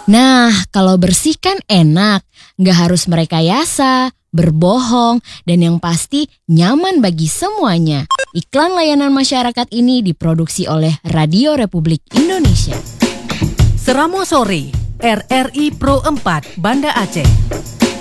Nah, kalau bersih kan enak, nggak harus merekayasa, berbohong, dan yang pasti nyaman bagi semuanya. Iklan layanan masyarakat ini diproduksi oleh Radio Republik Indonesia. Seramo Sore, RRI Pro 4, Banda Aceh.